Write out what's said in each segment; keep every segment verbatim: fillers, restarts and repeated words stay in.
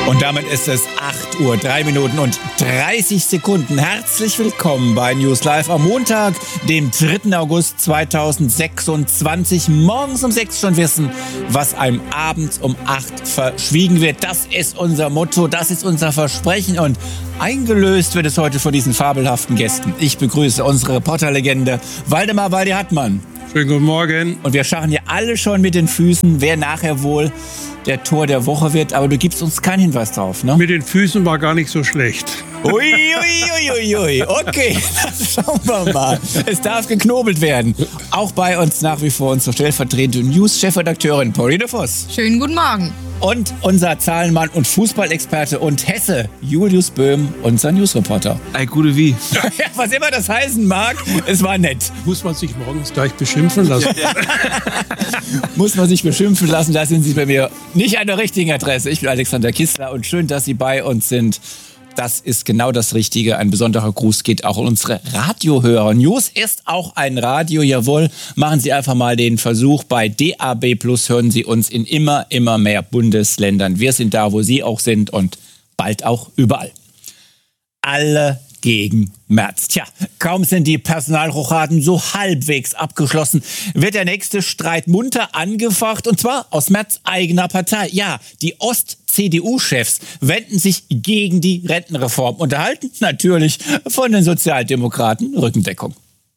Und damit ist es acht Uhr, drei Minuten und dreißig Sekunden. Herzlich willkommen bei News Live am Montag, dem dritten August zweitausendsechsundzwanzig. Morgens um sechs schon wissen, was einem abends um acht verschwiegen wird. Das ist unser Motto, das ist unser Versprechen und eingelöst wird es heute von diesen fabelhaften Gästen. Ich begrüße unsere Reporterlegende Waldemar Waldi-Hartmann. Schönen guten Morgen. Und wir scharren hier alle schon mit den Füßen, wer nachher wohl der Tor der Woche wird, aber du gibst uns keinen Hinweis drauf, ne? Mit den Füßen war gar nicht so schlecht. Ui, ui, ui, ui. Okay, dann schauen wir mal. Es darf geknobelt werden. Auch bei uns nach wie vor unsere stellvertretende News-Chefredakteurin Pauline Voss. Schönen guten Morgen. Und unser Zahlenmann und Fußballexperte und Hesse, Julius Böhm, unser Newsreporter. Ei, gute wie. Ja, was immer das heißen mag, es war nett. Muss man sich morgens gleich beschimpfen lassen? Muss man sich beschimpfen lassen, da sind Sie bei mir nicht an der richtigen Adresse. Ich bin Alexander Kissler und schön, dass Sie bei uns sind. Das ist genau das Richtige. Ein besonderer Gruß geht auch an unsere Radiohörer. News ist auch ein Radio, jawohl. Machen Sie einfach mal den Versuch. Bei D A B Plus hören Sie uns in immer, immer mehr Bundesländern. Wir sind da, wo Sie auch sind und bald auch überall. Alle gegen Merz. Tja, kaum sind die Personalrochaden so halbwegs abgeschlossen, wird der nächste Streit munter angefacht und zwar aus Merz eigener Partei. Ja, die Ost-C D U-Chefs wenden sich gegen die Rentenreform und erhalten natürlich von den Sozialdemokraten Rückendeckung.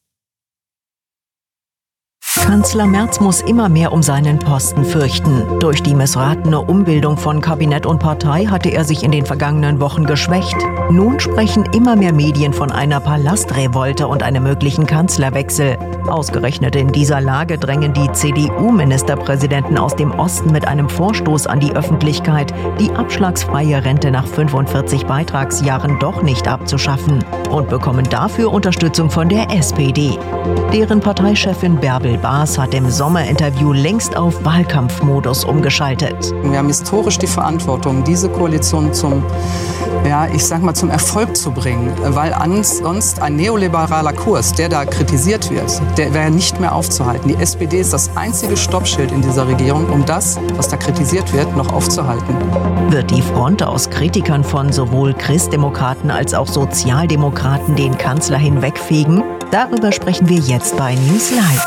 Kanzler Merz muss immer mehr um seinen Posten fürchten. Durch die missratene Umbildung von Kabinett und Partei hatte er sich in den vergangenen Wochen geschwächt. Nun sprechen immer mehr Medien von einer Palastrevolte und einem möglichen Kanzlerwechsel. Ausgerechnet in dieser Lage drängen die C D U-Ministerpräsidenten aus dem Osten mit einem Vorstoß an die Öffentlichkeit, die abschlagsfreie Rente nach fünfundvierzig Beitragsjahren doch nicht abzuschaffen und bekommen dafür Unterstützung von der S P D. Deren Parteichefin Bärbel Baas hat im Sommerinterview längst auf Wahlkampfmodus umgeschaltet. Wir haben historisch die Verantwortung, diese Koalition zum, ja, ich sag mal, zum Erfolg zu bringen, weil ansonsten ein neoliberaler Kurs, der da kritisiert wird, der wäre nicht mehr aufzuhalten. Die S P D ist das einzige Stoppschild in dieser Regierung, um das, was da kritisiert wird, noch aufzuhalten. Wird die Front aus Kritikern von sowohl Christdemokraten als auch Sozialdemokraten den Kanzler hinwegfegen? Darüber sprechen wir jetzt bei News Live.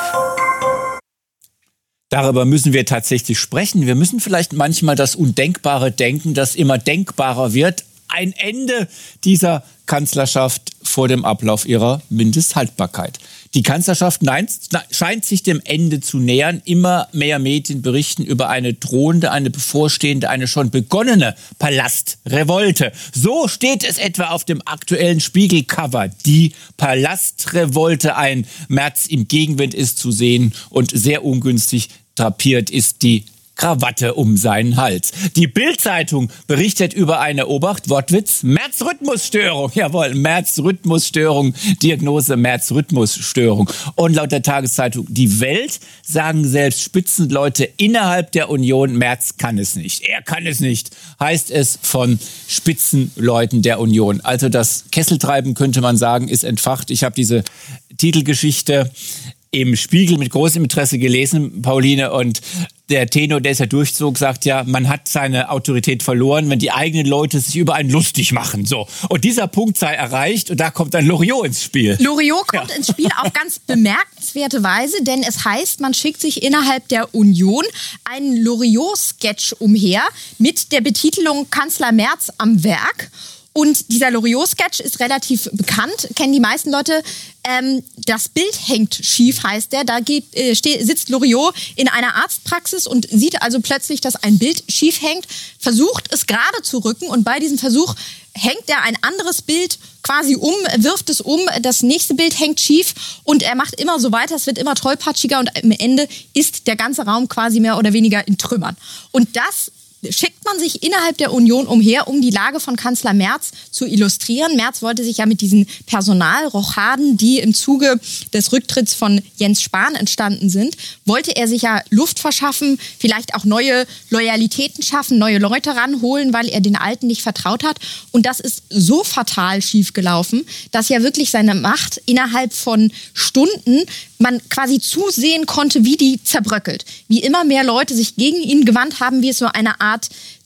Darüber müssen wir tatsächlich sprechen. Wir müssen vielleicht manchmal das Undenkbare denken, das immer denkbarer wird. Ein Ende dieser Kanzlerschaft vor dem Ablauf ihrer Mindesthaltbarkeit. Die Kanzlerschaft nein, scheint sich dem Ende zu nähern. Immer mehr Medien berichten über eine drohende, eine bevorstehende, eine schon begonnene Palastrevolte. So steht es etwa auf dem aktuellen Spiegelcover. Die Palastrevolte, ein Merz im Gegenwind ist zu sehen und sehr ungünstig drapiert ist die Krawatte um seinen Hals. Die Bild-Zeitung berichtet über eine, Obacht, Wortwitz, Merz-Rhythmusstörung. Jawohl, Merz-Rhythmusstörung, Diagnose Merz-Rhythmusstörung. Und laut der Tageszeitung Die Welt sagen selbst Spitzenleute innerhalb der Union, Merz kann es nicht. Er kann es nicht, heißt es von Spitzenleuten der Union. Also das Kesseltreiben, könnte man sagen, ist entfacht. Ich habe diese Titelgeschichte im Spiegel mit großem Interesse gelesen, Pauline, und der Tenor, der es ja durchzog, sagt ja, man hat seine Autorität verloren, wenn die eigenen Leute sich über einen lustig machen. So. Und dieser Punkt sei erreicht und da kommt dann Loriot ins Spiel. Loriot kommt ja ins Spiel auf ganz bemerkenswerte Weise, denn es heißt, man schickt sich innerhalb der Union einen Loriot-Sketch umher mit der Betitelung Kanzler Merz am Werk. Und dieser Loriot-Sketch ist relativ bekannt, kennen die meisten Leute. Ähm, das Bild hängt schief, heißt der. Da geht, äh, steht, sitzt Loriot in einer Arztpraxis und sieht also plötzlich, dass ein Bild schief hängt, versucht es gerade zu rücken und bei diesem Versuch hängt er ein anderes Bild quasi um, wirft es um, das nächste Bild hängt schief und er macht immer so weiter, es wird immer tollpatschiger und am Ende ist der ganze Raum quasi mehr oder weniger in Trümmern. Und das schickt man sich innerhalb der Union umher, um die Lage von Kanzler Merz zu illustrieren. Merz wollte sich ja mit diesen Personalrochaden, die im Zuge des Rücktritts von Jens Spahn entstanden sind, wollte er sich ja Luft verschaffen, vielleicht auch neue Loyalitäten schaffen, neue Leute ranholen, weil er den Alten nicht vertraut hat. Und das ist so fatal schiefgelaufen, dass ja wirklich seine Macht innerhalb von Stunden man quasi zusehen konnte, wie die zerbröckelt. Wie immer mehr Leute sich gegen ihn gewandt haben, wie es so eine Art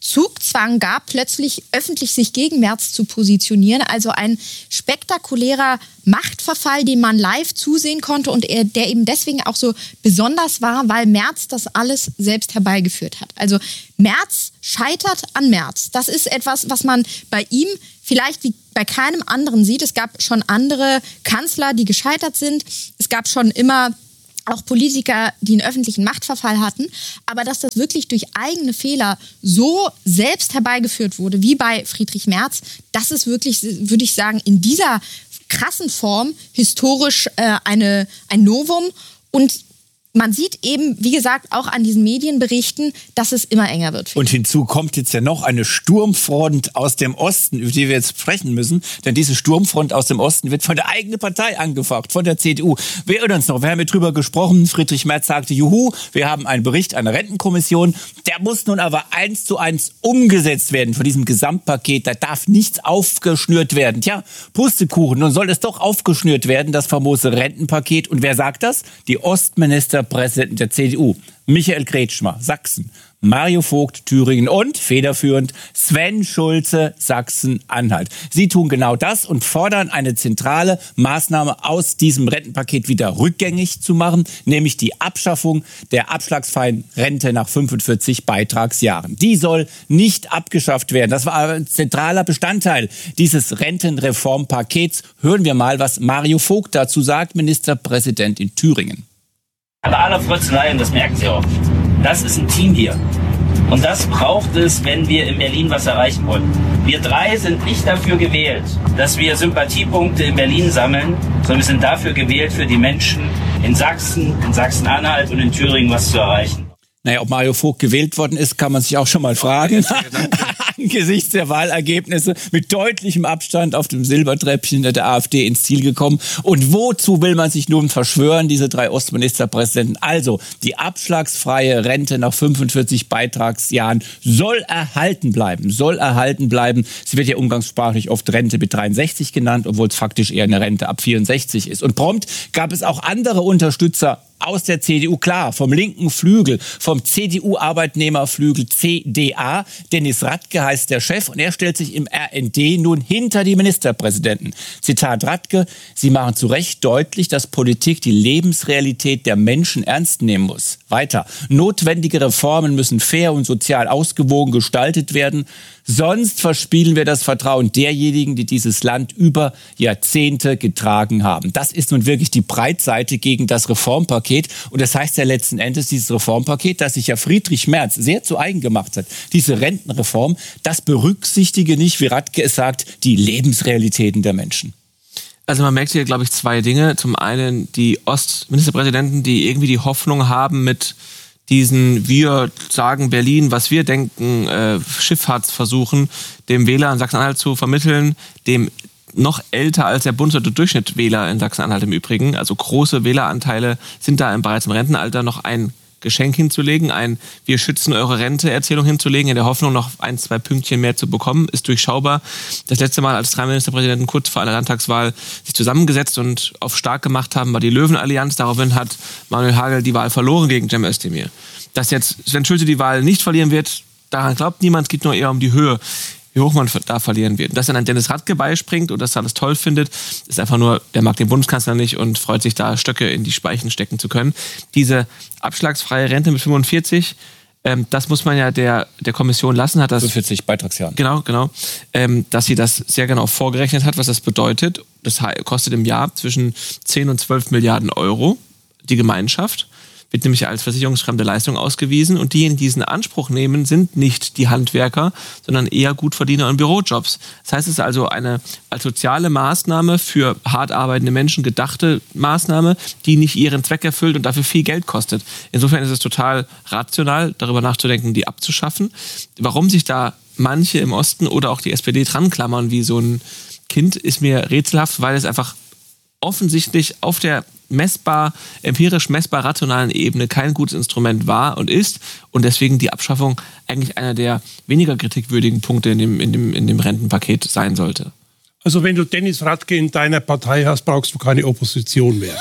Zugzwang gab, plötzlich öffentlich sich gegen Merz zu positionieren. Also ein spektakulärer Machtverfall, den man live zusehen konnte und er, der eben deswegen auch so besonders war, weil Merz das alles selbst herbeigeführt hat. Also Merz scheitert an Merz. Das ist etwas, was man bei ihm vielleicht wie bei keinem anderen sieht. Es gab schon andere Kanzler, die gescheitert sind. Es gab schon immer auch Politiker, die einen öffentlichen Machtverfall hatten, aber dass das wirklich durch eigene Fehler so selbst herbeigeführt wurde, wie bei Friedrich Merz, das ist wirklich, würde ich sagen, in dieser krassen Form historisch äh, eine, ein Novum. Und man sieht eben, wie gesagt, auch an diesen Medienberichten, dass es immer enger wird. Und hinzu kommt jetzt ja noch eine Sturmfront aus dem Osten, über die wir jetzt sprechen müssen. Denn diese Sturmfront aus dem Osten wird von der eigenen Partei angefacht, von der C D U. Wir erinnern uns noch, wir haben ja drüber gesprochen. Friedrich Merz sagte, juhu, wir haben einen Bericht einer Rentenkommission. Der muss nun aber eins zu eins umgesetzt werden von diesem Gesamtpaket. Da darf nichts aufgeschnürt werden. Tja, Pustekuchen, nun soll es doch aufgeschnürt werden, das famose Rentenpaket. Und wer sagt das? Die Ostminister Präsidenten der C D U, Michael Kretschmer, Sachsen, Mario Vogt, Thüringen und federführend Sven Schulze, Sachsen-Anhalt. Sie tun genau das und fordern eine zentrale Maßnahme aus diesem Rentenpaket wieder rückgängig zu machen, nämlich die Abschaffung der abschlagsfreien Rente nach fünfundvierzig Beitragsjahren. Die soll nicht abgeschafft werden. Das war ein zentraler Bestandteil dieses Rentenreformpakets. Hören wir mal, was Mario Vogt dazu sagt, Ministerpräsident in Thüringen. Bei aller Frötzelei, und das merken Sie auch, das ist ein Team hier. Und das braucht es, wenn wir in Berlin was erreichen wollen. Wir drei sind nicht dafür gewählt, dass wir Sympathiepunkte in Berlin sammeln, sondern wir sind dafür gewählt, für die Menschen in Sachsen, in Sachsen-Anhalt und in Thüringen was zu erreichen. Naja, ob Mario Vogt gewählt worden ist, kann man sich auch schon mal fragen. Angesichts der Wahlergebnisse mit deutlichem Abstand auf dem Silbertreppchen der AfD ins Ziel gekommen. Und wozu will man sich nun verschwören, diese drei Ostministerpräsidenten? Also, die abschlagsfreie Rente nach fünfundvierzig Beitragsjahren soll erhalten bleiben. Soll erhalten bleiben. Sie wird ja umgangssprachlich oft Rente mit dreiundsechzig genannt, obwohl es faktisch eher eine Rente ab vierundsechzig ist. Und prompt gab es auch andere Unterstützer aus der C D U, klar, vom linken Flügel, vom C D U-Arbeitnehmerflügel C D A. Dennis Radke heißt der Chef und er stellt sich im R N D nun hinter die Ministerpräsidenten. Zitat Radke, sie machen zu Recht deutlich, dass Politik die Lebensrealität der Menschen ernst nehmen muss. Weiter, notwendige Reformen müssen fair und sozial ausgewogen gestaltet werden. Sonst verspielen wir das Vertrauen derjenigen, die dieses Land über Jahrzehnte getragen haben. Das ist nun wirklich die Breitseite gegen das Reformpaket. Und das heißt ja letzten Endes, dieses Reformpaket, das sich ja Friedrich Merz sehr zu eigen gemacht hat, diese Rentenreform, das berücksichtige nicht, wie Radke es sagt, die Lebensrealitäten der Menschen. Also man merkt hier, glaube ich, zwei Dinge. Zum einen die Ostministerpräsidenten, die irgendwie die Hoffnung haben mit diesen, wir sagen Berlin, was wir denken, äh, Schifffahrtsversuchen, dem Wähler in Sachsen-Anhalt zu vermitteln, dem noch älter als der bundesweite Durchschnitt Wähler in Sachsen-Anhalt im Übrigen. Also große Wähleranteile sind da bereits im Rentenalter, noch ein Geschenk hinzulegen, ein wir schützen eure Rente-Erzählung hinzulegen, in der Hoffnung, noch ein, zwei Pünktchen mehr zu bekommen, ist durchschaubar. Das letzte Mal, als drei Ministerpräsidenten kurz vor einer Landtagswahl sich zusammengesetzt und auf stark gemacht haben, war die Löwenallianz. Daraufhin hat Manuel Hagel die Wahl verloren gegen Cem Özdemir. Dass jetzt Sven Schulze die Wahl nicht verlieren wird, daran glaubt niemand, es geht nur eher um die Höhe, wie hoch man da verlieren wird. Und dass dann ein Dennis Radke beispringt und das alles toll findet, ist einfach nur, der mag den Bundeskanzler nicht und freut sich da, Stöcke in die Speichen stecken zu können. Diese abschlagsfreie Rente mit fünfundvierzig, ähm, das muss man ja der, der Kommission lassen. Hat das fünfundvierzig Beitragsjahren. Genau, genau. Ähm, dass sie das sehr genau vorgerechnet hat, was das bedeutet. Das kostet im Jahr zwischen zehn und zwölf Milliarden Euro die Gemeinschaft. Wird nämlich als versicherungsfremde Leistung ausgewiesen. Und diejenigen, die diesen Anspruch nehmen, sind nicht die Handwerker, sondern eher Gutverdiener in Bürojobs. Das heißt, es ist also eine als soziale Maßnahme für hart arbeitende Menschen gedachte Maßnahme, die nicht ihren Zweck erfüllt und dafür viel Geld kostet. Insofern ist es total rational, darüber nachzudenken, die abzuschaffen. Warum sich da manche im Osten oder auch die S P D dran klammern wie so ein Kind, ist mir rätselhaft, weil es einfach offensichtlich auf der messbar, empirisch messbar rationalen Ebene kein gutes Instrument war und ist und deswegen die Abschaffung eigentlich einer der weniger kritikwürdigen Punkte in dem, in dem, in dem Rentenpaket sein sollte. Also wenn du Dennis Radke in deiner Partei hast, brauchst du keine Opposition mehr.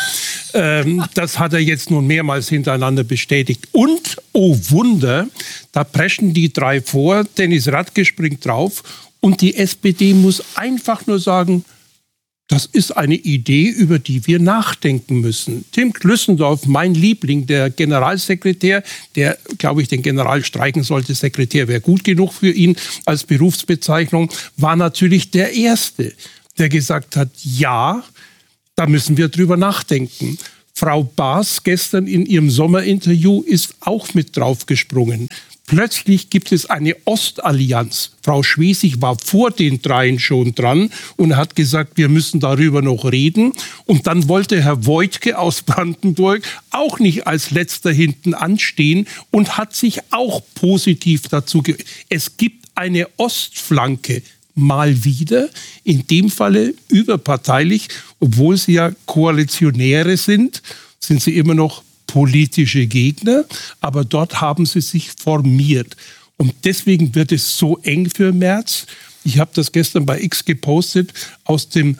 Ähm, das hat er jetzt nun mehrmals hintereinander bestätigt. Und, oh Wunder, da preschen die drei vor, Dennis Radke springt drauf und die S P D muss einfach nur sagen, das ist eine Idee, über die wir nachdenken müssen. Tim Klüssendorf, mein Liebling, der Generalsekretär, der, glaube ich, den General streichen sollte, Sekretär wäre gut genug für ihn als Berufsbezeichnung, war natürlich der Erste, der gesagt hat, ja, da müssen wir drüber nachdenken. Frau Baas gestern in ihrem Sommerinterview ist auch mit draufgesprungen. Plötzlich gibt es eine Ostallianz. Frau Schwesig war vor den dreien schon dran und hat gesagt, wir müssen darüber noch reden. Und dann wollte Herr Woidke aus Brandenburg auch nicht als Letzter hinten anstehen und hat sich auch positiv dazu ge- Es gibt eine Ostflanke. Mal wieder, in dem Falle überparteilich, obwohl sie ja Koalitionäre sind, sind sie immer noch politische Gegner, aber dort haben sie sich formiert. Und deswegen wird es so eng für Merz. Ich habe das gestern bei X gepostet. Aus dem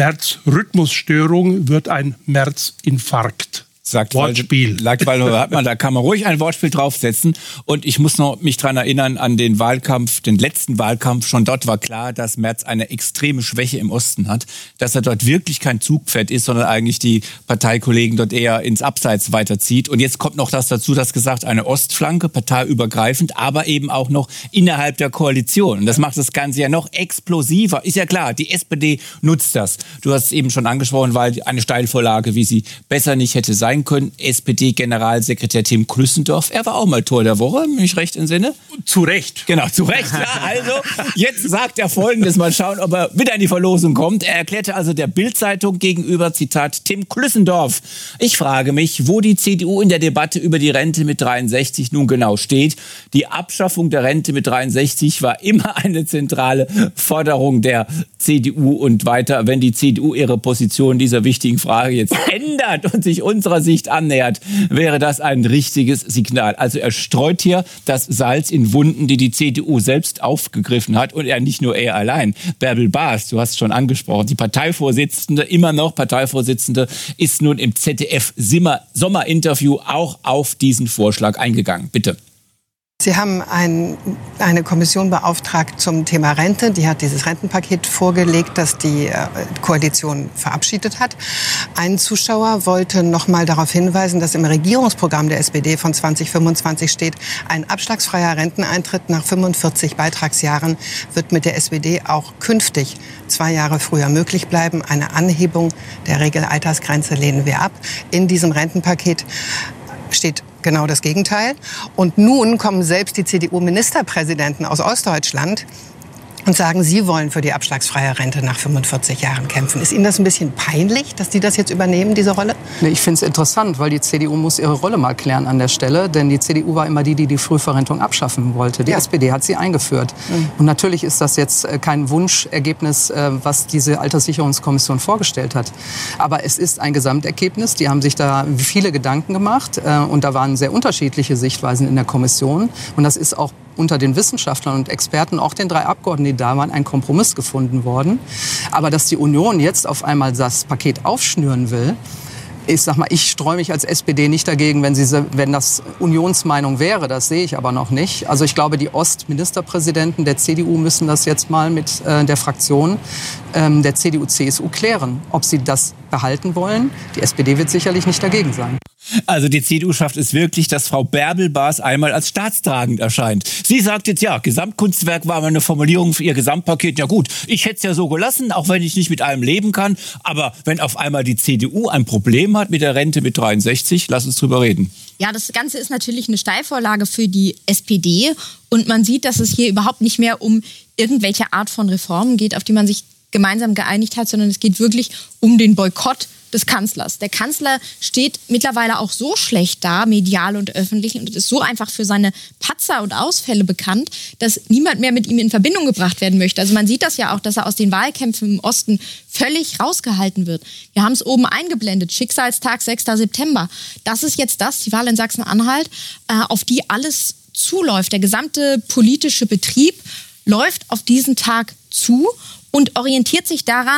Merz-Rhythmusstörung wird ein Merz-Infarkt. Sagt Wortspiel. Sagt Waldemar Hartmann, da kann man ruhig ein Wortspiel draufsetzen. Und ich muss noch mich dran erinnern an den Wahlkampf, den letzten Wahlkampf. Schon dort war klar, dass Merz eine extreme Schwäche im Osten hat. Dass er dort wirklich kein Zugpferd ist, sondern eigentlich die Parteikollegen dort eher ins Abseits weiterzieht. Und jetzt kommt noch das dazu, dass gesagt, eine Ostflanke, parteiübergreifend, aber eben auch noch innerhalb der Koalition. Und das macht das Ganze ja noch explosiver. Ist ja klar, die S P D nutzt das. Du hast es eben schon angesprochen, weil eine Steilvorlage, wie sie besser nicht hätte sein können. S P D-Generalsekretär Tim Klüssendorf, er war auch mal Tor der Woche, bin ich recht entsinne? Zu Recht. Genau, zu Recht. Ja, also, jetzt sagt er Folgendes, mal schauen, ob er wieder in die Verlosung kommt. Er erklärte also der Bild-Zeitung gegenüber, Zitat, Tim Klüssendorf: Ich frage mich, wo die C D U in der Debatte über die Rente mit dreiundsechzig nun genau steht. Die Abschaffung der Rente mit dreiundsechzig war immer eine zentrale Forderung der C D U und weiter. Wenn die C D U ihre Position in dieser wichtigen Frage jetzt ändert und sich unserer Sicht annähert, wäre das ein richtiges Signal. Also er streut hier das Salz in Wunden, die die C D U selbst aufgegriffen hat. Und er nicht nur er allein. Bärbel Baas, du hast es schon angesprochen, die Parteivorsitzende, immer noch Parteivorsitzende, ist nun im Z D F-Sommerinterview auch auf diesen Vorschlag eingegangen. Bitte. Sie haben ein, eine Kommission beauftragt zum Thema Rente. Die hat dieses Rentenpaket vorgelegt, das die äh, Koalition verabschiedet hat. Ein Zuschauer wollte noch mal darauf hinweisen, dass im Regierungsprogramm der S P D von zwanzig fünfundzwanzig steht, ein abschlagsfreier Renteneintritt nach fünfundvierzig Beitragsjahren wird mit der S P D auch künftig zwei Jahre früher möglich bleiben. Eine Anhebung der Regelaltersgrenze lehnen wir ab. In diesem Rentenpaket steht genau das Gegenteil. Und nun kommen selbst die C D U-Ministerpräsidenten aus Ostdeutschland und sagen, sie wollen für die abschlagsfreie Rente nach fünfundvierzig Jahren kämpfen. Ist Ihnen das ein bisschen peinlich, dass die das jetzt übernehmen, diese Rolle? Nee, ich finde es interessant, weil die C D U muss ihre Rolle mal klären an der Stelle. Denn die C D U war immer die, die die Frühverrentung abschaffen wollte. Die ja. S P D hat sie eingeführt. Mhm. Und natürlich ist das jetzt kein Wunschergebnis, was diese Alterssicherungskommission vorgestellt hat. Aber es ist ein Gesamtergebnis. Die haben sich da viele Gedanken gemacht. Und da waren sehr unterschiedliche Sichtweisen in der Kommission. Und das ist auch unter den Wissenschaftlern und Experten, auch den drei Abgeordneten, die da waren, ein Kompromiss gefunden worden. Aber dass die Union jetzt auf einmal das Paket aufschnüren will, ich sag mal, ich streue mich als S P D nicht dagegen, wenn, sie, wenn das Unionsmeinung wäre. Das sehe ich aber noch nicht. Also ich glaube, die Ostministerpräsidenten der C D U müssen das jetzt mal mit äh, der Fraktion ähm, der C D U C S U klären, ob sie das behalten wollen. Die S P D wird sicherlich nicht dagegen sein. Also die C D U schafft es wirklich, dass Frau Bärbel Baas einmal als staatstragend erscheint. Sie sagt jetzt, ja, Gesamtkunstwerk war mal eine Formulierung für ihr Gesamtpaket. Ja gut, ich hätte es ja so gelassen, auch wenn ich nicht mit allem leben kann. Aber wenn auf einmal die C D U ein Problem hat mit der Rente mit dreiundsechzig, lass uns drüber reden. Ja, das Ganze ist natürlich eine Steilvorlage für die S P D. Und man sieht, dass es hier überhaupt nicht mehr um irgendwelche Art von Reformen geht, auf die man sich gemeinsam geeinigt hat, sondern es geht wirklich um den Boykott des Kanzlers. Der Kanzler steht mittlerweile auch so schlecht da, medial und öffentlich, und ist so einfach für seine Patzer und Ausfälle bekannt, dass niemand mehr mit ihm in Verbindung gebracht werden möchte. Also man sieht das ja auch, dass er aus den Wahlkämpfen im Osten völlig rausgehalten wird. Wir haben es oben eingeblendet, Schicksalstag sechster September. Das ist jetzt das, die Wahl in Sachsen-Anhalt, äh, auf die alles zuläuft. Der gesamte politische Betrieb läuft auf diesen Tag zu und orientiert sich daran,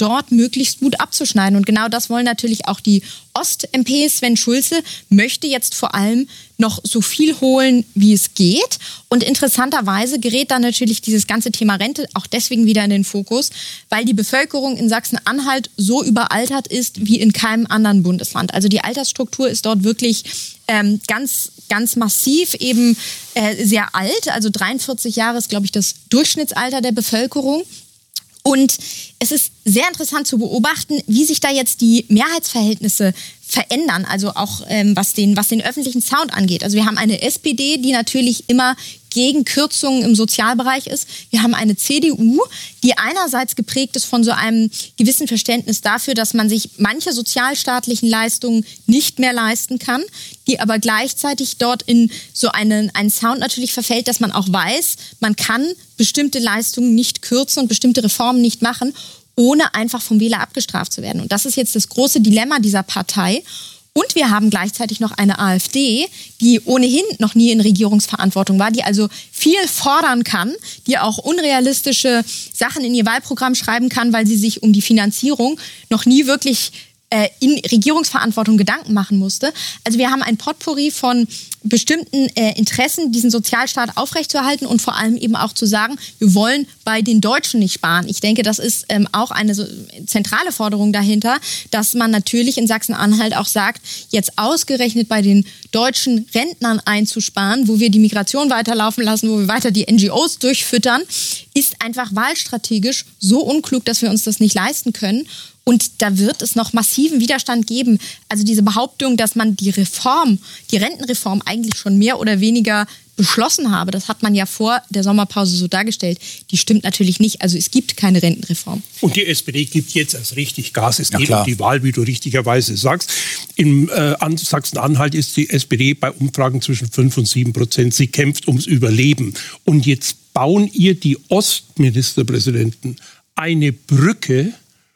dort möglichst gut abzuschneiden. Und genau das wollen natürlich auch die Ost-M P. Sven Schulze möchte jetzt vor allem noch so viel holen, wie es geht. Und interessanterweise gerät dann natürlich dieses ganze Thema Rente auch deswegen wieder in den Fokus, weil die Bevölkerung in Sachsen-Anhalt so überaltert ist wie in keinem anderen Bundesland. Also die Altersstruktur ist dort wirklich ähm, ganz, ganz massiv eben äh, sehr alt. Also dreiundvierzig Jahre ist, glaube ich, das Durchschnittsalter der Bevölkerung. Und es ist sehr interessant zu beobachten, wie sich da jetzt die Mehrheitsverhältnisse verändern, also auch ähm, was den, was den öffentlichen Sound angeht. Also wir haben eine S P D, die natürlich immer gegen Kürzungen im Sozialbereich ist. Wir haben eine C D U, die einerseits geprägt ist von so einem gewissen Verständnis dafür, dass man sich manche sozialstaatlichen Leistungen nicht mehr leisten kann, die aber gleichzeitig dort in so einen, einen Sound natürlich verfällt, dass man auch weiß, man kann bestimmte Leistungen nicht kürzen und bestimmte Reformen nicht machen, ohne einfach vom Wähler abgestraft zu werden. Und das ist jetzt das große Dilemma dieser Partei. Und wir haben gleichzeitig noch eine AfD, die ohnehin noch nie in Regierungsverantwortung war, die also viel fordern kann, die auch unrealistische Sachen in ihr Wahlprogramm schreiben kann, weil sie sich um die Finanzierung noch nie wirklich äh, in Regierungsverantwortung Gedanken machen musste. Also wir haben ein Potpourri von bestimmten äh, Interessen, diesen Sozialstaat aufrechtzuerhalten und vor allem eben auch zu sagen, wir wollen bei den Deutschen nicht sparen. Ich denke, das ist ähm, auch eine so zentrale Forderung dahinter, dass man natürlich in Sachsen-Anhalt auch sagt, jetzt ausgerechnet bei den deutschen Rentnern einzusparen, wo wir die Migration weiterlaufen lassen, wo wir weiter die N G Os durchfüttern, ist einfach wahlstrategisch so unklug, dass wir uns das nicht leisten können. Und da wird es noch massiven Widerstand geben. Also diese Behauptung, dass man die Reform, die Rentenreform eigentlich schon mehr oder weniger beschlossen habe, das hat man ja vor der Sommerpause so dargestellt, die stimmt natürlich nicht. Also es gibt keine Rentenreform. Und die S P D gibt jetzt erst richtig Gas. Es geht um die Wahl, wie du richtigerweise sagst. In äh, Sachsen-Anhalt ist die S P D bei Umfragen zwischen fünf und sieben Prozent. Sie kämpft ums Überleben. Und jetzt bauen ihr die Ostministerpräsidenten eine Brücke,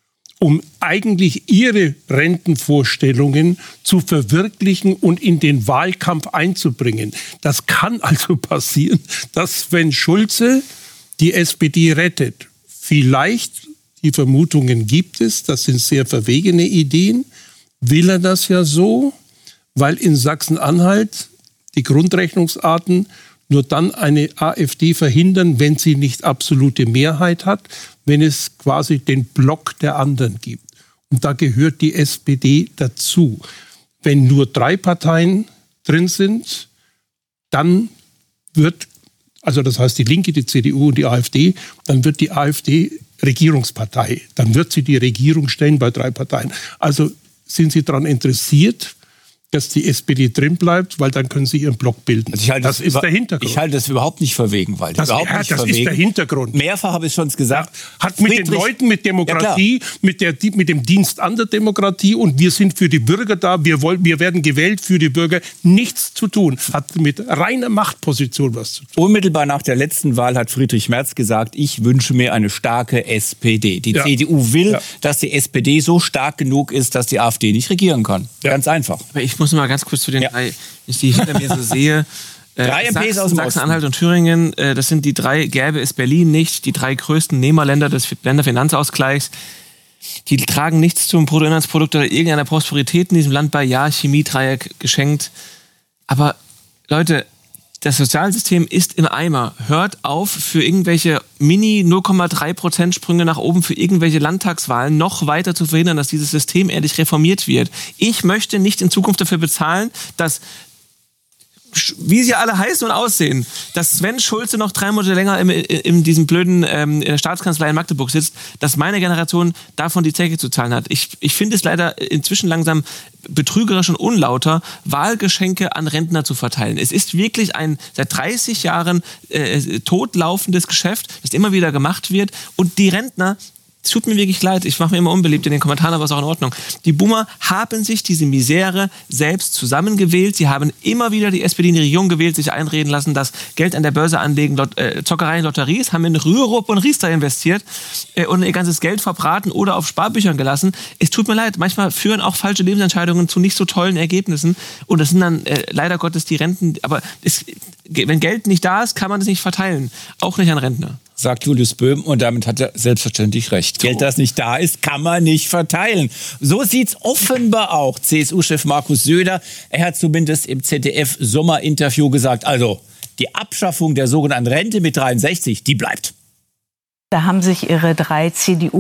um eigentlich ihre Rentenvorstellungen zu verwirklichen und in den Wahlkampf einzubringen. Das kann also passieren, dass Sven Schulze die S P D rettet. Vielleicht, die Vermutungen gibt es, das sind sehr verwegene Ideen. Will er das ja so, weil in Sachsen-Anhalt die Grundrechnungsarten nur dann eine AfD verhindern, wenn sie nicht absolute Mehrheit hat, wenn es quasi den Block der anderen gibt. Und da gehört die S P D dazu. Wenn nur drei Parteien drin sind, dann wird, also das heißt die Linke, die C D U und die AfD, dann wird die AfD Regierungspartei. Dann wird sie die Regierung stellen bei drei Parteien. Also sind Sie daran interessiert, dass die S P D drin bleibt, weil dann können sie ihren Block bilden. Also ich halte das, das ist über, der Hintergrund. Ich halte das überhaupt nicht verwegen, weil das, überhaupt ja, nicht das verwegen. ist der Hintergrund. Mehrfach habe ich schon gesagt. Ja, hat mit Friedrich, den Leuten, mit Demokratie, ja mit, der, mit dem Dienst an der Demokratie und wir sind für die Bürger da, wir, wollen, wir werden gewählt für die Bürger, nichts zu tun. Hat mit reiner Machtposition was zu tun. Unmittelbar nach der letzten Wahl hat Friedrich Merz gesagt, ich wünsche mir eine starke S P D. Die ja. C D U will, ja. dass die S P D so stark genug ist, dass die AfD nicht regieren kann. Ja. Ganz einfach. Aber ich muss mal ganz kurz zu den ja. drei, ich die hinter mir so sehe. Drei äh, M Ps aus dem Sachsen-Anhalt und Thüringen, äh, das sind die drei, gäbe es Berlin nicht, die drei größten Nehmerländer des Länderfinanzausgleichs. Die tragen nichts zum Bruttoinlandsprodukt oder irgendeiner Prosperität in diesem Land bei. Ja, Chemiedreieck geschenkt. Aber Leute, das Sozialsystem ist im Eimer. Hört auf, für irgendwelche Mini null Komma drei Prozent Sprünge nach oben für irgendwelche Landtagswahlen noch weiter zu verhindern, dass dieses System ehrlich reformiert wird. Ich möchte nicht in Zukunft dafür bezahlen, dass, wie sie alle heißen und aussehen, dass Sven Schulze noch drei Monate länger in, in diesem blöden ähm, in der Staatskanzlei in Magdeburg sitzt, dass meine Generation davon die Zeche zu zahlen hat. Ich, ich finde es leider inzwischen langsam betrügerisch und unlauter, Wahlgeschenke an Rentner zu verteilen. Es ist wirklich ein seit dreißig Jahren äh, totlaufendes Geschäft, das immer wieder gemacht wird und die Rentner, es tut mir wirklich leid, ich mache mir immer unbeliebt in den Kommentaren, aber ist auch in Ordnung. Die Boomer haben sich diese Misere selbst zusammengewählt. Sie haben immer wieder die S P D in die Regierung gewählt, sich einreden lassen, dass Geld an der Börse anlegen, Lot, äh, Zockereien, Lotteries, haben in Rürup und Riester investiert äh, und ihr ganzes Geld verbraten oder auf Sparbüchern gelassen. Es tut mir leid, manchmal führen auch falsche Lebensentscheidungen zu nicht so tollen Ergebnissen und das sind dann äh, leider Gottes die Renten. Aber es, wenn Geld nicht da ist, kann man es nicht verteilen. Auch nicht an Rentner. sagt Julius Böhm, und damit hat er selbstverständlich recht. Geld, das nicht da ist, kann man nicht verteilen. So sieht's offenbar auch C S U-Chef Markus Söder. Er hat zumindest im Z D F-Sommerinterview gesagt, also die Abschaffung der sogenannten Rente mit dreiundsechzig, die bleibt. Da haben sich ihre drei C D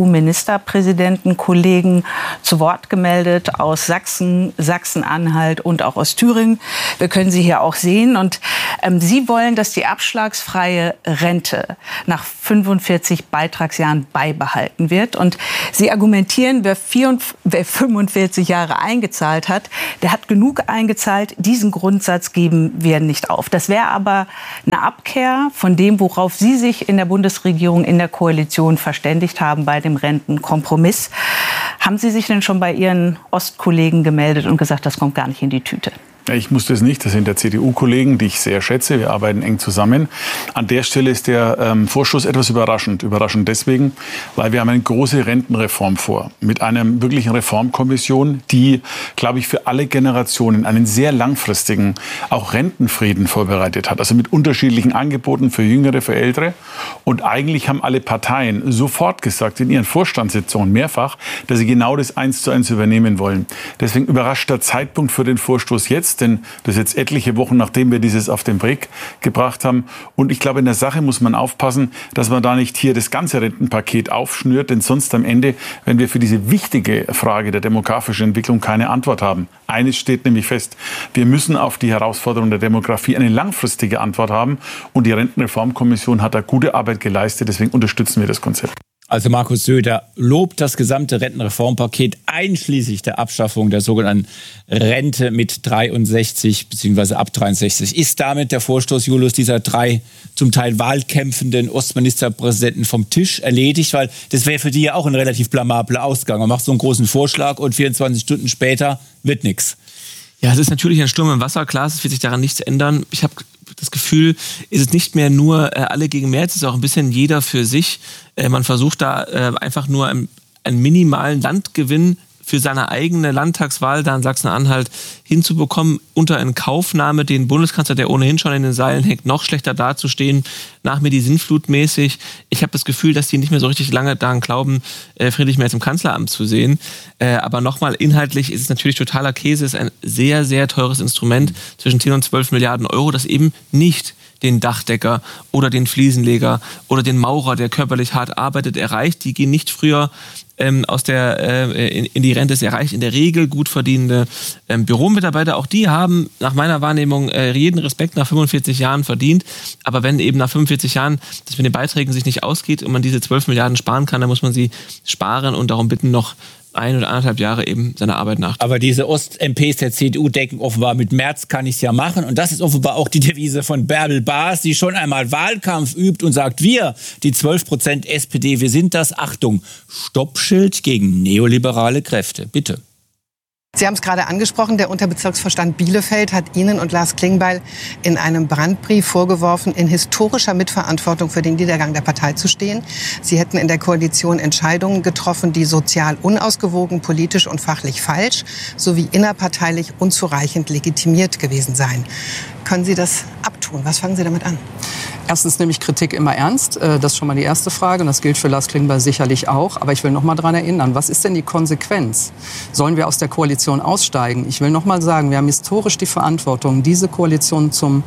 U-Ministerpräsidentenkollegen zu Wort gemeldet aus Sachsen, Sachsen-Anhalt und auch aus Thüringen. Wir können sie hier auch sehen. Und ähm, sie wollen, dass die abschlagsfreie Rente nach fünfundvierzig Beitragsjahren beibehalten wird. Und sie argumentieren, wer, vierundvierzig, wer fünfundvierzig Jahre eingezahlt hat, der hat genug eingezahlt. Diesen Grundsatz geben wir nicht auf. Das wäre aber eine Abkehr von dem, worauf sie sich in der Bundesregierung, in der Koalition verständigt haben bei dem Rentenkompromiss. Haben Sie sich denn schon bei Ihren Ostkollegen gemeldet und gesagt, das kommt gar nicht in die Tüte? Ich muss das nicht. Das sind der C D U-Kollegen, die ich sehr schätze. Wir arbeiten eng zusammen. An der Stelle ist der ähm, Vorstoß etwas überraschend. Überraschend deswegen, weil wir haben eine große Rentenreform vor. Mit einer wirklichen Reformkommission, die, glaube ich, für alle Generationen einen sehr langfristigen, auch Rentenfrieden vorbereitet hat. Also mit unterschiedlichen Angeboten für Jüngere, für Ältere. Und eigentlich haben alle Parteien sofort gesagt, in ihren Vorstandssitzungen mehrfach, dass sie genau das eins zu eins übernehmen wollen. Deswegen überrascht der Zeitpunkt für den Vorstoß jetzt. Denn das ist jetzt etliche Wochen, nachdem wir dieses auf den Weg gebracht haben. Und ich glaube, in der Sache muss man aufpassen, dass man da nicht hier das ganze Rentenpaket aufschnürt. Denn sonst am Ende, wenn wir für diese wichtige Frage der demografischen Entwicklung keine Antwort haben. Eines steht nämlich fest, wir müssen auf die Herausforderung der Demografie eine langfristige Antwort haben. Und die Rentenreformkommission hat da gute Arbeit geleistet. Deswegen unterstützen wir das Konzept. Also Markus Söder lobt das gesamte Rentenreformpaket einschließlich der Abschaffung der sogenannten Rente mit dreiundsechzig bzw. ab dreiundsechzig. Ist damit der Vorstoß, Julius, dieser drei zum Teil wahlkämpfenden Ostministerpräsidenten vom Tisch erledigt? Weil das wäre für die ja auch ein relativ blamabler Ausgang. Man macht so einen großen Vorschlag und vierundzwanzig Stunden später wird nichts. Ja, es ist natürlich ein Sturm im Wasser. Klar, es wird sich daran nichts ändern. Ich habe das Gefühl, ist es nicht mehr nur äh, alle gegen Merz, es ist auch ein bisschen jeder für sich. Äh, man versucht da äh, einfach nur einen, einen minimalen Landgewinn für seine eigene Landtagswahl da in Sachsen-Anhalt hinzubekommen, unter Inkaufnahme den Bundeskanzler, der ohnehin schon in den Seilen hängt, noch schlechter dazustehen, nach mir die Sinnflut mäßig. Ich habe das Gefühl, dass die nicht mehr so richtig lange daran glauben, äh, Friedrich Merz im Kanzleramt zu sehen. Äh, aber nochmal, inhaltlich ist es natürlich totaler Käse, es ist ein sehr, sehr teures Instrument, zwischen zehn und zwölf Milliarden Euro, das eben nicht den Dachdecker oder den Fliesenleger oder den Maurer, der körperlich hart arbeitet, erreicht. Die gehen nicht früher ähm, aus der, äh, in, in die Rente. Es erreicht in der Regel gut verdienende ähm, Büromitarbeiter. Auch die haben nach meiner Wahrnehmung äh, jeden Respekt nach fünfundvierzig Jahren verdient. Aber wenn eben nach fünfundvierzig Jahren das mit den Beiträgen sich nicht ausgeht und man diese zwölf Milliarden sparen kann, dann muss man sie sparen und darum bitten, noch ein oder anderthalb Jahre eben seiner Arbeit nach. Aber diese Ost-M Ps der C D U denken offenbar, mit Merz kann ich es ja machen. Und das ist offenbar auch die Devise von Bärbel Baas, die schon einmal Wahlkampf übt und sagt, wir, die zwölf Prozent S P D, wir sind das, Achtung, Stoppschild gegen neoliberale Kräfte. Bitte. Sie haben es gerade angesprochen, der Unterbezirksvorstand Bielefeld hat Ihnen und Lars Klingbeil in einem Brandbrief vorgeworfen, in historischer Mitverantwortung für den Niedergang der Partei zu stehen. Sie hätten in der Koalition Entscheidungen getroffen, die sozial unausgewogen, politisch und fachlich falsch sowie innerparteilich unzureichend legitimiert gewesen seien. Können Sie das abtun? Was fangen Sie damit an? Erstens nehme ich Kritik immer ernst. Das ist schon mal die erste Frage. Und das gilt für Lars Klingbeil sicherlich auch. Aber ich will noch mal daran erinnern, was ist denn die Konsequenz? Sollen wir aus der Koalition aussteigen? Ich will noch mal sagen, wir haben historisch die Verantwortung, diese Koalition zum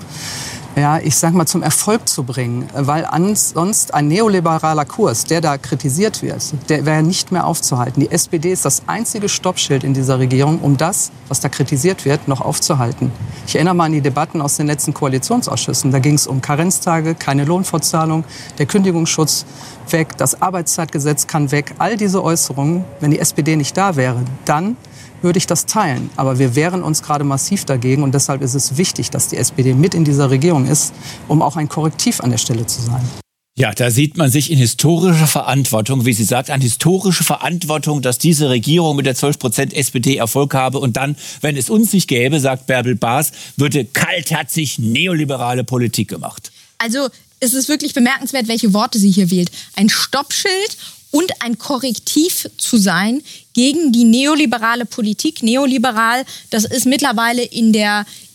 ja, ich sag mal, zum Erfolg zu bringen. Weil ansonsten ein neoliberaler Kurs, der da kritisiert wird, der wäre nicht mehr aufzuhalten. Die S P D ist das einzige Stoppschild in dieser Regierung, um das, was da kritisiert wird, noch aufzuhalten. Ich erinnere mal an die Debatten aus den letzten Koalitionsausschüssen. Da ging es um Karenztage, keine Lohnfortzahlung, der Kündigungsschutz weg, das Arbeitszeitgesetz kann weg. All diese Äußerungen, wenn die S P D nicht da wäre, dann würde ich das teilen. Aber wir wehren uns gerade massiv dagegen. Und deshalb ist es wichtig, dass die S P D mit in dieser Regierung ist, um auch ein Korrektiv an der Stelle zu sein. Ja, da sieht man sich in historischer Verantwortung, wie sie sagt, an historische Verantwortung, dass diese Regierung mit der zwölf Prozent S P D Erfolg habe. Und dann, wenn es uns nicht gäbe, sagt Bärbel Baas, würde kaltherzig neoliberale Politik gemacht. Also es ist wirklich bemerkenswert, welche Worte sie hier wählt. Ein Stoppschild und ein Korrektiv zu sein gegen die neoliberale Politik. Neoliberal, das ist mittlerweile in der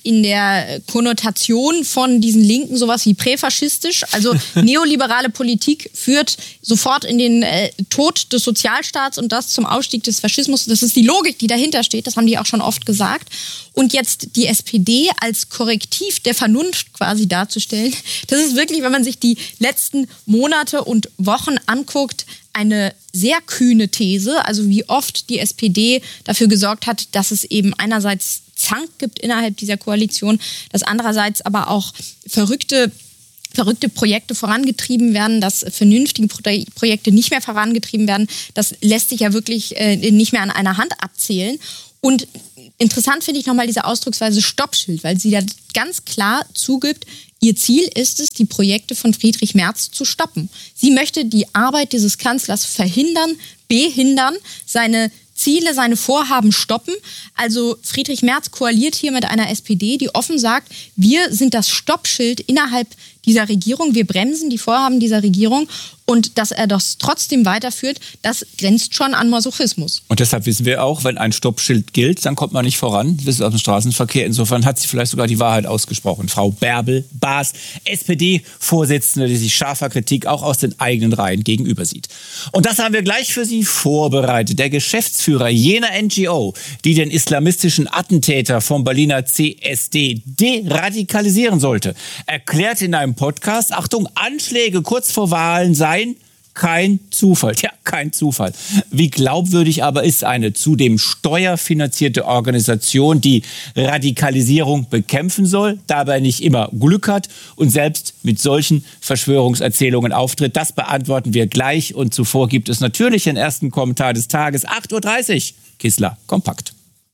in der Konnotation von diesen Linken sowas wie präfaschistisch. Also neoliberale Politik führt sofort in den äh, Tod des Sozialstaats und das zum Ausstieg des Faschismus. Das ist die Logik, die dahinter steht. Das haben die auch schon oft gesagt. Und jetzt die S P D als Korrektiv der Vernunft quasi darzustellen, das ist wirklich, wenn man sich die letzten Monate und Wochen anguckt, eine sehr kühne These. Also wie oft die S P D dafür gesorgt hat, dass es eben einerseits Zank gibt innerhalb dieser Koalition, dass andererseits aber auch verrückte verrückte Projekte vorangetrieben werden, dass vernünftige Pro- Projekte nicht mehr vorangetrieben werden. Das lässt sich ja wirklich äh, nicht mehr an einer Hand abzählen. Und interessant finde ich nochmal diese Ausdrucksweise Stoppschild, weil sie da ganz klar zugibt, ihr Ziel ist es, die Projekte von Friedrich Merz zu stoppen. Sie möchte die Arbeit dieses Kanzlers verhindern, behindern, seine Ziele, seine Vorhaben stoppen. Also Friedrich Merz koaliert hier mit einer S P D, die offen sagt, wir sind das Stoppschild innerhalb dieser Regierung, wir bremsen die Vorhaben dieser Regierung. Und dass er das trotzdem weiterführt, das grenzt schon an Masochismus. Und deshalb wissen wir auch, wenn ein Stoppschild gilt, dann kommt man nicht voran. Das ist aus dem Straßenverkehr. Insofern hat sie vielleicht sogar die Wahrheit ausgesprochen. Frau Bärbel-Baas, S P D-Vorsitzende, die sich scharfer Kritik auch aus den eigenen Reihen gegenüber sieht. Und das haben wir gleich für Sie vorbereitet. Der Geschäftsführer jener N G O, die den islamistischen Attentäter vom Berliner C S D deradikalisieren sollte, erklärt in einem Podcast, Achtung, Anschläge kurz vor Wahlen seien kein Zufall. Ja, kein Zufall. Wie glaubwürdig aber ist eine zudem steuerfinanzierte Organisation, die Radikalisierung bekämpfen soll, dabei nicht immer Glück hat und selbst mit solchen Verschwörungserzählungen auftritt? Das beantworten wir gleich. Und zuvor gibt es natürlich den ersten Kommentar des Tages. acht Uhr dreißig. Kissler kompakt.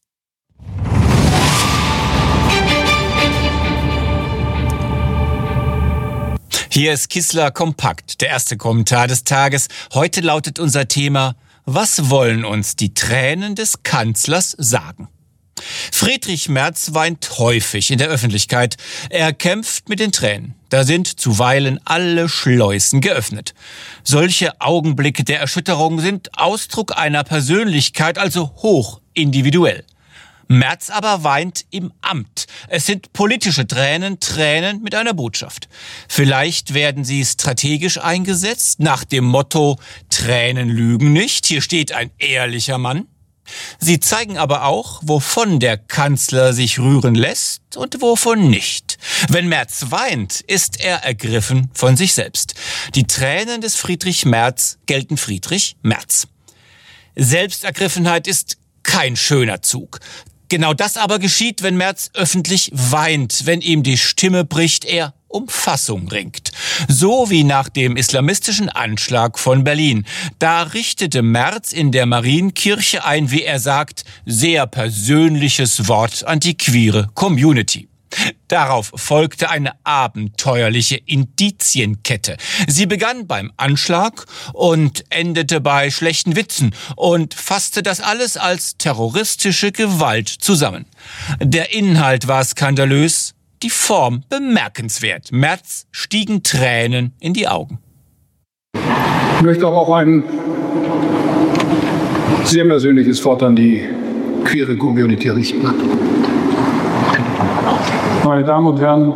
Hier ist Kissler kompakt, der erste Kommentar des Tages. Heute lautet unser Thema: Was wollen uns die Tränen des Kanzlers sagen? Friedrich Merz weint häufig in der Öffentlichkeit. Er kämpft mit den Tränen. Da sind zuweilen alle Schleusen geöffnet. Solche Augenblicke der Erschütterung sind Ausdruck einer Persönlichkeit, also hoch individuell. Merz aber weint im Amt. Es sind politische Tränen, Tränen mit einer Botschaft. Vielleicht werden sie strategisch eingesetzt, nach dem Motto: Tränen lügen nicht, hier steht ein ehrlicher Mann. Sie zeigen aber auch, wovon der Kanzler sich rühren lässt und wovon nicht. Wenn Merz weint, ist er ergriffen von sich selbst. Die Tränen des Friedrich Merz gelten Friedrich Merz. Selbstergriffenheit ist kein schöner Zug. Genau das aber geschieht, wenn Merz öffentlich weint, wenn ihm die Stimme bricht, er um Fassung ringt. So wie nach dem islamistischen Anschlag von Berlin. Da richtete Merz in der Marienkirche ein, wie er sagt, sehr persönliches Wort an die queere Community. Darauf folgte eine abenteuerliche Indizienkette. Sie begann beim Anschlag und endete bei schlechten Witzen und fasste das alles als terroristische Gewalt zusammen. Der Inhalt war skandalös, die Form bemerkenswert. Merz stiegen Tränen in die Augen. Ich möchte auch ein sehr persönliches Wort an die queere Community richten. Meine Damen und Herren,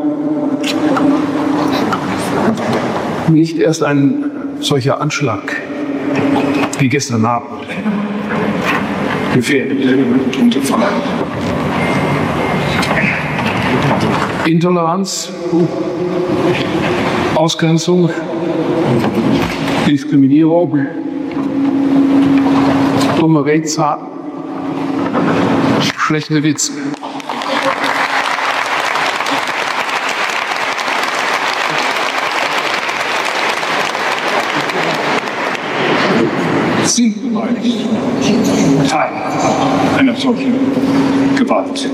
nicht erst ein solcher Anschlag wie gestern Abend gefährdet Unterfangen. Intoleranz, Ausgrenzung, Diskriminierung, dumme Redensarten, schlechte Witze. Sind beleidigt Teil einer solchen Gewalt.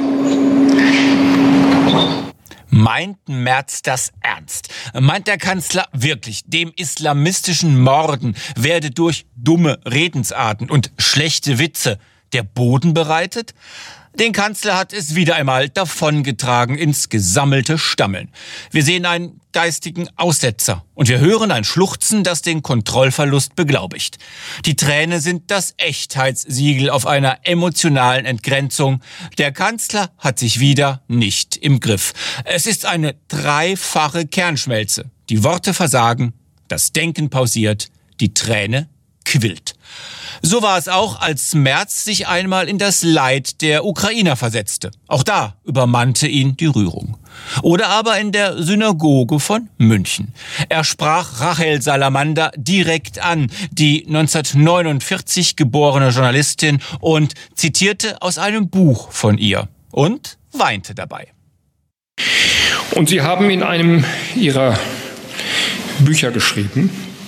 Meint Merz das ernst? Meint der Kanzler wirklich, dem islamistischen Morden werde durch dumme Redensarten und schlechte Witze der Boden bereitet? Den Kanzler hat es wieder einmal davongetragen ins gesammelte Stammeln. Wir sehen einen geistigen Aussetzer und wir hören ein Schluchzen, das den Kontrollverlust beglaubigt. Die Tränen sind das Echtheitssiegel auf einer emotionalen Entgrenzung. Der Kanzler hat sich wieder nicht im Griff. Es ist eine dreifache Kernschmelze. Die Worte versagen, das Denken pausiert, die Träne quillt. So war es auch, als Merz sich einmal in das Leid der Ukrainer versetzte. Auch da übermannte ihn die Rührung. Oder aber in der Synagoge von München. Er sprach Rachel Salamander direkt an, die neunzehnhundertneunundvierzig geborene Journalistin, und zitierte aus einem Buch von ihr und weinte dabei. Und Sie haben in einem Ihrer Bücher geschrieben,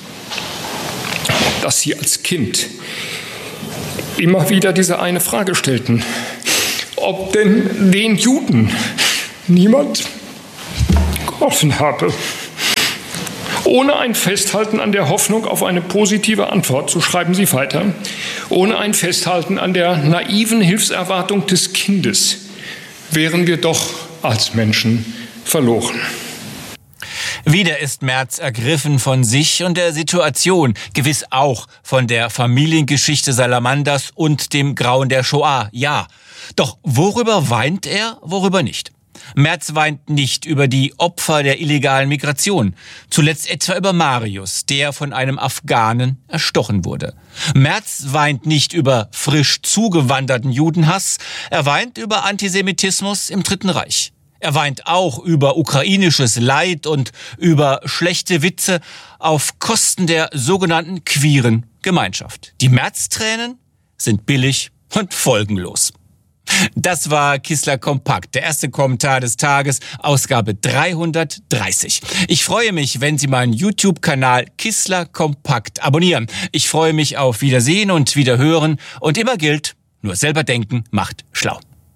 dass Sie als Kind immer wieder diese eine Frage stellten, ob denn den Juden niemand geholfen habe. Ohne ein Festhalten an der Hoffnung auf eine positive Antwort, so schreiben Sie weiter, ohne ein Festhalten an der naiven Hilfserwartung des Kindes, wären wir doch als Menschen verloren. Wieder ist Merz ergriffen von sich und der Situation, gewiss auch von der Familiengeschichte Salamanders und dem Grauen der Shoah, ja. Doch worüber weint er, worüber nicht? Merz weint nicht über die Opfer der illegalen Migration, zuletzt etwa über Marius, der von einem Afghanen erstochen wurde. Merz weint nicht über frisch zugewanderten Judenhass, er weint über Antisemitismus im Dritten Reich. Er weint auch über ukrainisches Leid und über schlechte Witze auf Kosten der sogenannten queeren Gemeinschaft. Die Merz-Tränen sind billig und folgenlos. Das war Kissler Kompakt, der erste Kommentar des Tages, Ausgabe dreihundertdreißig. Ich freue mich, wenn Sie meinen YouTube-Kanal Kissler Kompakt abonnieren. Ich freue mich auf Wiedersehen und Wiederhören. Und immer gilt, nur selber denken macht schlau.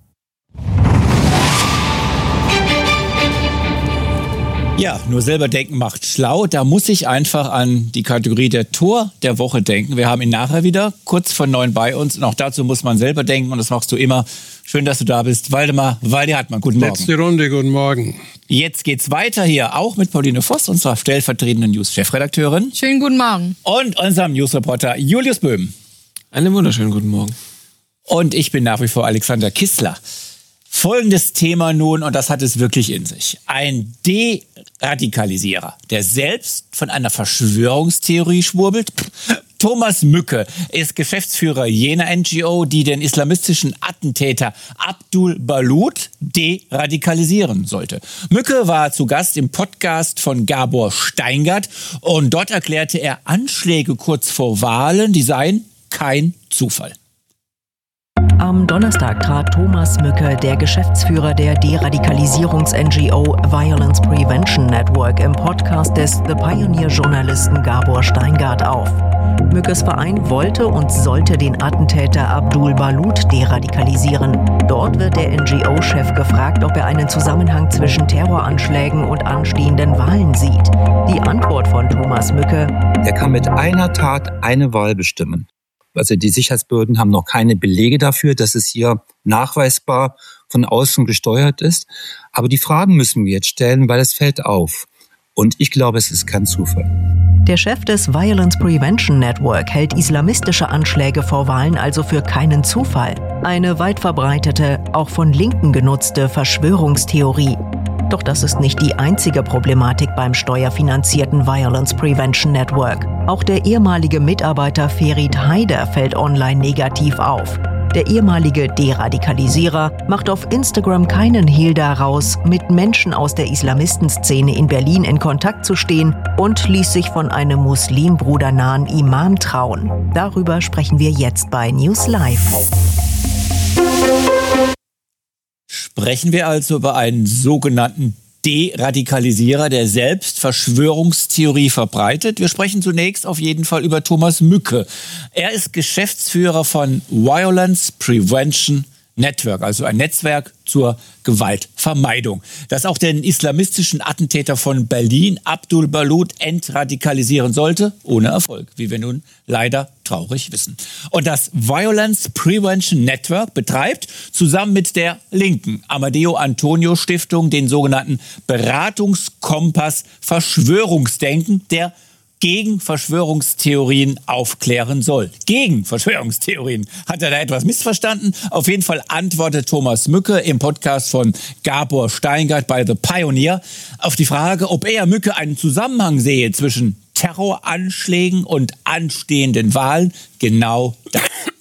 Ja, nur selber denken macht schlau. Da muss ich einfach an die Kategorie der Tor der Woche denken. Wir haben ihn nachher wieder kurz vor neun bei uns. Und auch dazu muss man selber denken. Und das machst du immer. Schön, dass du da bist. Waldemar, Waldi Hartmann, guten Morgen. Letzte Runde, guten Morgen. Jetzt geht's weiter hier, auch mit Pauline Voss, unserer stellvertretenden News-Chefredakteurin. Schönen guten Morgen. Und unserem News-Reporter Julius Böhm. Einen wunderschönen guten Morgen. Und ich bin nach wie vor Alexander Kissler. Folgendes Thema nun, und das hat es wirklich in sich. Ein Deradikalisierer, der selbst von einer Verschwörungstheorie schwurbelt. Thomas Mücke ist Geschäftsführer jener N G O, die den islamistischen Attentäter Abdul Balut deradikalisieren sollte. Mücke war zu Gast im Podcast von Gabor Steingart und dort erklärte er, Anschläge kurz vor Wahlen, die seien kein Zufall. Am Donnerstag trat Thomas Mücke, der Geschäftsführer der Deradikalisierungs-N G O Violence Prevention Network, im Podcast des The Pioneer-Journalisten Gabor Steingart auf. Mückes Verein wollte und sollte den Attentäter Abdul Balut deradikalisieren. Dort wird der N G O-Chef gefragt, ob er einen Zusammenhang zwischen Terroranschlägen und anstehenden Wahlen sieht. Die Antwort von Thomas Mücke: Er kann mit einer Tat eine Wahl bestimmen. Also die Sicherheitsbehörden haben noch keine Belege dafür, dass es hier nachweisbar von außen gesteuert ist. Aber die Fragen müssen wir jetzt stellen, weil es fällt auf. Und ich glaube, es ist kein Zufall. Der Chef des Violence Prevention Network hält islamistische Anschläge vor Wahlen also für keinen Zufall. Eine weit verbreitete, auch von Linken genutzte Verschwörungstheorie. Doch das ist nicht die einzige Problematik beim steuerfinanzierten Violence Prevention Network. Auch der ehemalige Mitarbeiter Ferit Haider fällt online negativ auf. Der ehemalige Deradikalisierer macht auf Instagram keinen Hehl daraus, mit Menschen aus der Islamistenszene in Berlin in Kontakt zu stehen, und ließ sich von einem muslimbrudernahen Imam trauen. Darüber sprechen wir jetzt bei News Live. Sprechen wir also über einen sogenannten Deradikalisierer, der selbst Verschwörungstheorie verbreitet. Wir sprechen zunächst auf jeden Fall über Thomas Mücke. Er ist Geschäftsführer von Violence Prevention Network, also ein Netzwerk zur Gewaltvermeidung, das auch den islamistischen Attentäter von Berlin, Abdul Balut, entradikalisieren sollte, ohne Erfolg, wie wir nun leider traurig wissen. Und das Violence Prevention Network betreibt zusammen mit der linken Amadeo Antonio Stiftung den sogenannten Beratungskompass Verschwörungsdenken, der gegen Verschwörungstheorien aufklären soll. Gegen Verschwörungstheorien. Hat er da etwas missverstanden? Auf jeden Fall antwortet Thomas Mücke im Podcast von Gabor Steingart bei The Pioneer auf die Frage, ob er, Mücke, einen Zusammenhang sehe zwischen Terroranschlägen und anstehenden Wahlen. Genau das.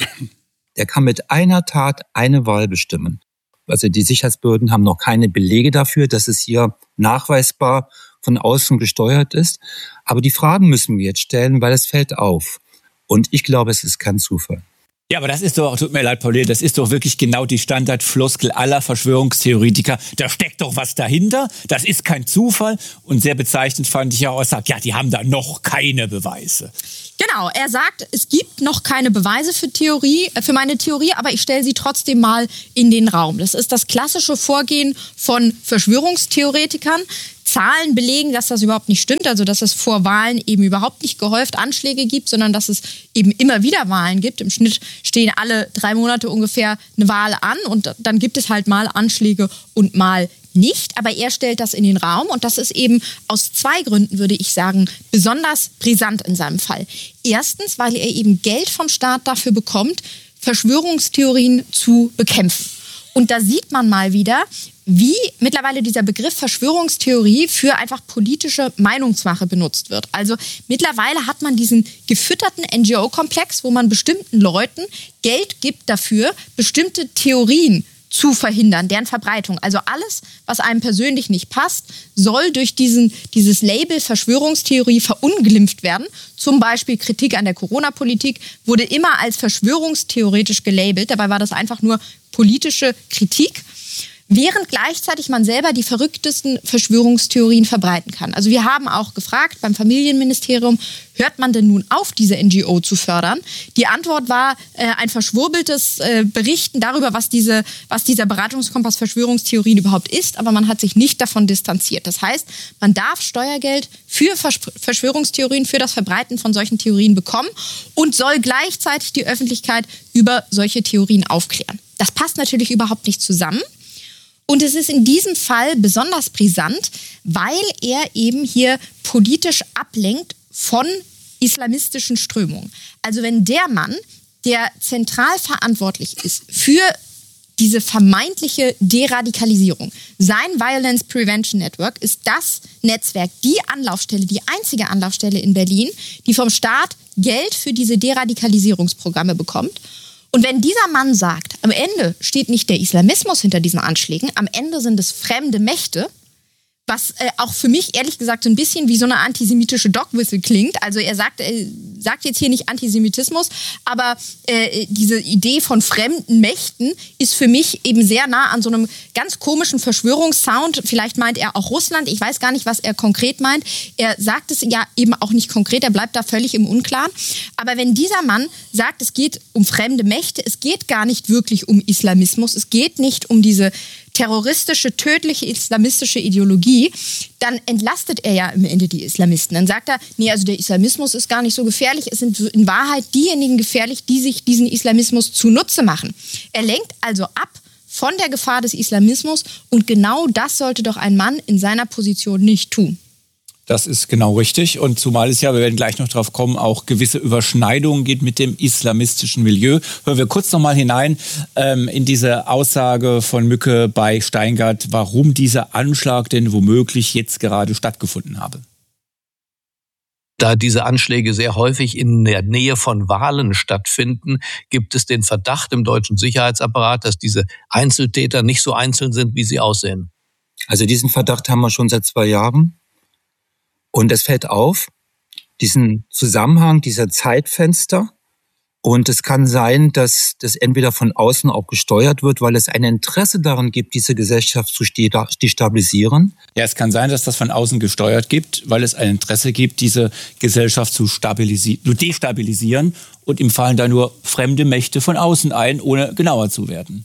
Der kann mit einer Tat eine Wahl bestimmen. Also die Sicherheitsbehörden haben noch keine Belege dafür, dass es hier nachweisbar von außen gesteuert ist. Aber die Fragen müssen wir jetzt stellen, weil es fällt auf. Und ich glaube, es ist kein Zufall. Ja, aber das ist doch, tut mir leid, Pauline, das ist doch wirklich genau die Standardfloskel aller Verschwörungstheoretiker. Da steckt doch was dahinter, das ist kein Zufall. Und sehr bezeichnend fand ich auch, er sagt, ja, die haben da noch keine Beweise. Genau, er sagt, es gibt noch keine Beweise für Theorie, für meine Theorie, aber ich stelle sie trotzdem mal in den Raum. Das ist das klassische Vorgehen von Verschwörungstheoretikern. Zahlen belegen, dass das überhaupt nicht stimmt, also dass es vor Wahlen eben überhaupt nicht gehäuft Anschläge gibt, sondern dass es eben immer wieder Wahlen gibt. Im Schnitt stehen alle drei Monate ungefähr eine Wahl an und dann gibt es halt mal Anschläge und mal nicht. Aber er stellt das in den Raum und das ist eben aus zwei Gründen, würde ich sagen, besonders brisant in seinem Fall. Erstens, weil er eben Geld vom Staat dafür bekommt, Verschwörungstheorien zu bekämpfen. Und da sieht man mal wieder, wie mittlerweile dieser Begriff Verschwörungstheorie für einfach politische Meinungsmache benutzt wird. Also mittlerweile hat man diesen gefütterten N G O-Komplex, wo man bestimmten Leuten Geld gibt dafür, bestimmte Theorien zu verhindern, deren Verbreitung. Also alles, was einem persönlich nicht passt, soll durch diesen, dieses Label Verschwörungstheorie verunglimpft werden. Zum Beispiel Kritik an der Corona-Politik wurde immer als verschwörungstheoretisch gelabelt. Dabei war das einfach nur politische Kritik, während gleichzeitig man selber die verrücktesten Verschwörungstheorien verbreiten kann. Also wir haben auch gefragt beim Familienministerium, hört man denn nun auf, diese N G O zu fördern? Die Antwort war äh, ein verschwurbeltes äh, Berichten darüber, was, diese, was dieser Beratungskompass Verschwörungstheorien überhaupt ist, aber man hat sich nicht davon distanziert. Das heißt, man darf Steuergeld für Verschwörungstheorien, für das Verbreiten von solchen Theorien bekommen und soll gleichzeitig die Öffentlichkeit über solche Theorien aufklären. Das passt natürlich überhaupt nicht zusammen. Und es ist in diesem Fall besonders brisant, weil er eben hier politisch ablenkt von islamistischen Strömungen. Also wenn der Mann, der zentral verantwortlich ist für diese vermeintliche Deradikalisierung, sein Violence Prevention Network ist das Netzwerk, die Anlaufstelle, die einzige Anlaufstelle in Berlin, die vom Staat Geld für diese Deradikalisierungsprogramme bekommt. Und wenn dieser Mann sagt, am Ende steht nicht der Islamismus hinter diesen Anschlägen, am Ende sind es fremde Mächte, was äh, auch für mich ehrlich gesagt so ein bisschen wie so eine antisemitische Dogwhistle klingt. Also er sagt, er sagt jetzt hier nicht Antisemitismus, aber äh, diese Idee von fremden Mächten ist für mich eben sehr nah an so einem ganz komischen Verschwörungssound. Vielleicht meint er auch Russland, ich weiß gar nicht, was er konkret meint. Er sagt es ja eben auch nicht konkret, er bleibt da völlig im Unklaren. Aber wenn dieser Mann sagt, es geht um fremde Mächte, es geht gar nicht wirklich um Islamismus, es geht nicht um diese terroristische, tödliche islamistische Ideologie, dann entlastet er ja am Ende die Islamisten. Dann sagt er, nee, also der Islamismus ist gar nicht so gefährlich, es sind in Wahrheit diejenigen gefährlich, die sich diesen Islamismus zunutze machen. Er lenkt also ab von der Gefahr des Islamismus und genau das sollte doch ein Mann in seiner Position nicht tun. Das ist genau richtig und zumal es ja, wir werden gleich noch drauf kommen, auch gewisse Überschneidungen gibt mit dem islamistischen Milieu. Hören wir kurz noch mal hinein ähm, in diese Aussage von Mücke bei Steingart, warum dieser Anschlag denn womöglich jetzt gerade stattgefunden habe. Da diese Anschläge sehr häufig in der Nähe von Wahlen stattfinden, gibt es den Verdacht im deutschen Sicherheitsapparat, dass diese Einzeltäter nicht so einzeln sind, wie sie aussehen. Also diesen Verdacht haben wir schon seit zwei Jahren. Und es fällt auf, diesen Zusammenhang, dieser Zeitfenster. Und es kann sein, dass das entweder von außen auch gesteuert wird, weil es ein Interesse daran gibt, diese Gesellschaft zu destabilisieren. Ja, es kann sein, dass das von außen gesteuert gibt, weil es ein Interesse gibt, diese Gesellschaft zu stabilisi- zu destabilisieren. Und ihm fallen da nur fremde Mächte von außen ein, ohne genauer zu werden.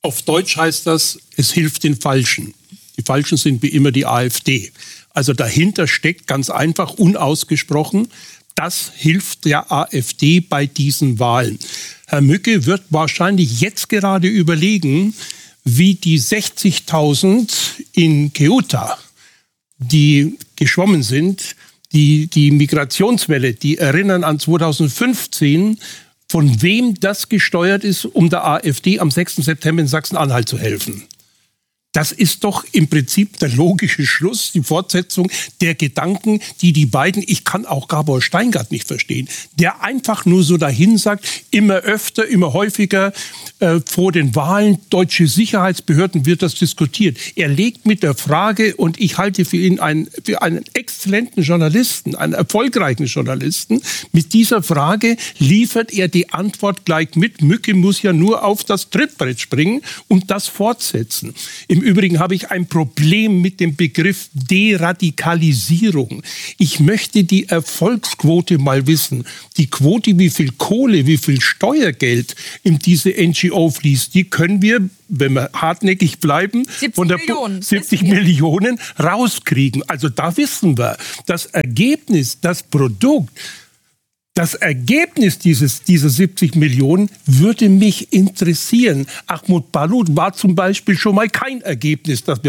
Auf Deutsch heißt das, es hilft den Falschen. Die Falschen sind wie immer die AfD. Also dahinter steckt ganz einfach, unausgesprochen, das hilft der AfD bei diesen Wahlen. Herr Mücke wird wahrscheinlich jetzt gerade überlegen, wie die sechzigtausend in Ceuta, die geschwommen sind, die, die Migrationswelle, die erinnern an zweitausendfünfzehn, von wem das gesteuert ist, um der AfD am sechsten September in Sachsen-Anhalt zu helfen. Das ist doch im Prinzip der logische Schluss, die Fortsetzung der Gedanken, die die beiden, ich kann auch Gabor Steingart nicht verstehen, der einfach nur so dahin sagt, immer öfter, immer häufiger äh, vor den Wahlen, deutsche Sicherheitsbehörden wird das diskutiert. Er legt mit der Frage, und ich halte für ihn einen, für einen exzellenten Journalisten, einen erfolgreichen Journalisten, mit dieser Frage liefert er die Antwort gleich mit. Mücke muss ja nur auf das Trittbrett springen und das fortsetzen. Im Übrigen habe ich ein Problem mit dem Begriff Deradikalisierung. Ich möchte die Erfolgsquote mal wissen. Die Quote, wie viel Kohle, wie viel Steuergeld in diese N G O fließt, die können wir, wenn wir hartnäckig bleiben, von der Millionen, siebzig Millionen rauskriegen. Also da wissen wir, das Ergebnis, das Produkt, das Ergebnis dieses, dieser siebzig Millionen würde mich interessieren. Ahmad Balut war zum Beispiel schon mal kein Ergebnis, das wir